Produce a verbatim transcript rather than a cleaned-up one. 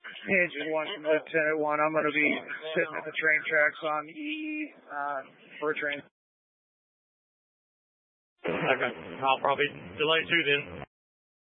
Engine one from Lieutenant one. I'm going to be sitting at the train tracks on E uh, for a train. Okay, I'll probably delay two then.